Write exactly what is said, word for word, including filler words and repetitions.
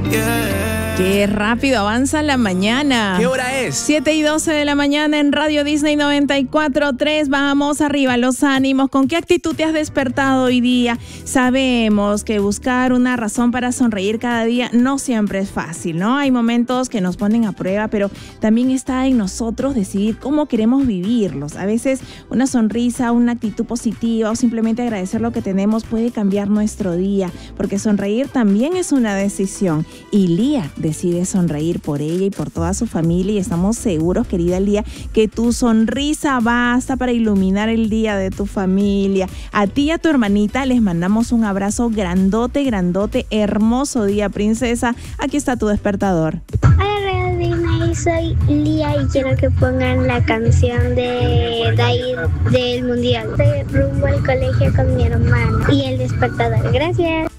Yeah. Qué rápido avanza la mañana. ¿Qué hora es? siete y doce de la mañana en Radio Disney noventa y cuatro punto tres. Vamos arriba, los ánimos. ¿Con qué actitud te has despertado hoy día? Sabemos que buscar una razón para sonreír cada día no siempre es fácil, ¿no? Hay momentos que nos ponen a prueba, pero también está en nosotros decidir cómo queremos vivirlos. A veces una sonrisa, una actitud positiva o simplemente agradecer lo que tenemos puede cambiar nuestro día, porque sonreír también es una decisión. Y Lía decide sonreír por ella y por toda su familia, y estamos seguros, querida Lía, que tu sonrisa basta para iluminar el día de tu familia. A ti y a tu hermanita les mandamos un abrazo grandote, grandote, hermoso día, princesa. Aquí está tu despertador. Hola, Radio Disney, soy Lía y quiero que pongan la canción de Dair del Mundial. Estoy rumbo al colegio con mi hermano y el despertador. Gracias.